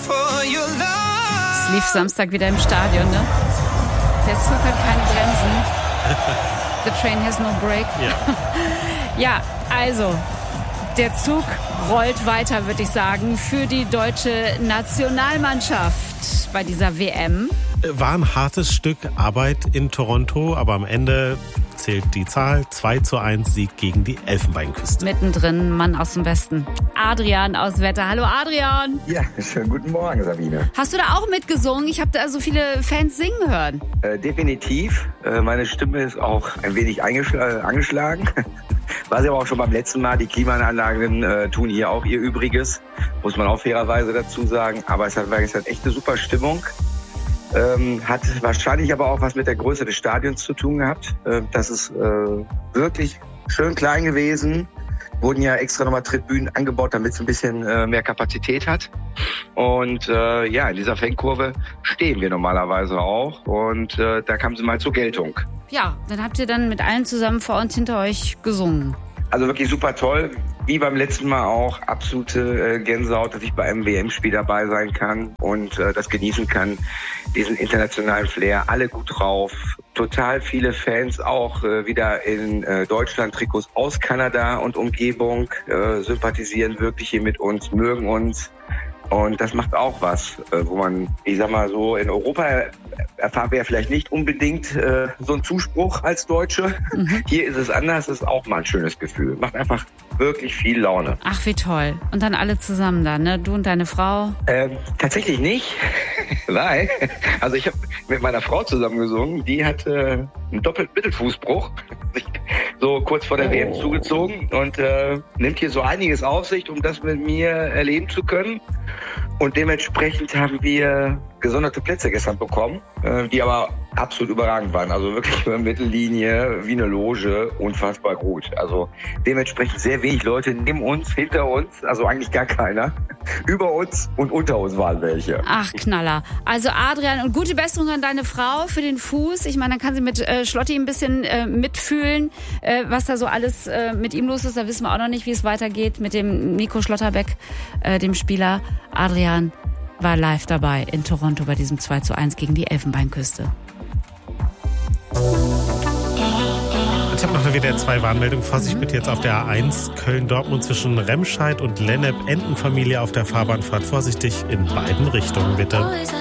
Es lief Samstag wieder im Stadion, ne? Der Zug hat keine Bremsen. The train has no brake. Ja, also, der Zug rollt weiter, würde ich sagen, für die deutsche Nationalmannschaft bei dieser WM. War ein hartes Stück Arbeit in Toronto, aber am Ende zählt die Zahl. 2:1 Sieg gegen die Elfenbeinküste. Mittendrin, Mann aus dem Westen. Adrian aus Wetter. Hallo Adrian. Ja, schönen guten Morgen, Sabine. Hast du da auch mitgesungen? Ich habe da so viele Fans singen hören. Definitiv. Meine Stimme ist auch ein wenig angeschlagen. War sie aber auch schon beim letzten Mal. Die Klimaanlagen tun hier auch ihr Übriges. Muss man auch fairerweise dazu sagen. Aber es hat echt eine super Stimmung. Hat wahrscheinlich aber auch was mit der Größe des Stadions zu tun gehabt. Das ist wirklich schön klein gewesen. Wurden ja extra nochmal Tribünen angebaut, damit es ein bisschen mehr Kapazität hat. Und in dieser Fankurve stehen wir normalerweise auch. Und da kam sie mal zur Geltung. Ja, dann habt ihr dann mit allen zusammen vor und hinter euch gesungen. Also wirklich super toll. Wie beim letzten Mal auch absolute Gänsehaut, dass ich bei einem WM-Spiel dabei sein kann und das genießen kann, diesen internationalen Flair. Alle gut drauf. Total viele Fans auch wieder in Deutschland-Trikots aus Kanada und Umgebung sympathisieren wirklich hier mit uns, mögen uns. Und das macht auch was, wo man, ich sag mal so, in Europa erfahren wir ja vielleicht nicht unbedingt so einen Zuspruch als Deutsche. Hier ist es anders, das ist auch mal ein schönes Gefühl. Macht einfach wirklich viel Laune. Ach, wie toll. Und dann alle zusammen da, ne? Du und deine Frau? Tatsächlich nicht, weil, also ich habe mit meiner Frau zusammen gesungen, die hat einen doppelten Mittelfußbruch, so kurz vor der WM zugezogen und nimmt hier so einiges auf sich, um das mit mir erleben zu können. Und dementsprechend haben wir gesonderte Plätze gestern bekommen, die aber absolut überragend waren. Also wirklich über Mittellinie, wie eine Loge, unfassbar gut. Also dementsprechend sehr wenig Leute neben uns, hinter uns, also eigentlich gar keiner. Über uns und unter uns waren welche. Ach, Knaller. Also Adrian, und gute Besserung an deine Frau für den Fuß. Ich meine, dann kann sie mit Schlotti ein bisschen mitfühlen, was da so alles mit ihm los ist. Da wissen wir auch noch nicht, wie es weitergeht mit dem Nico Schlotterbeck, dem Spieler. Adrian war live dabei in Toronto bei diesem 2:1 gegen die Elfenbeinküste. Ich habe noch eine WDR2-Warnmeldung. Vorsicht bitte jetzt auf der A1 Köln-Dortmund zwischen Remscheid und Lennep. Entenfamilie auf der Fahrbahnfahrt. Vorsichtig in beiden Richtungen bitte.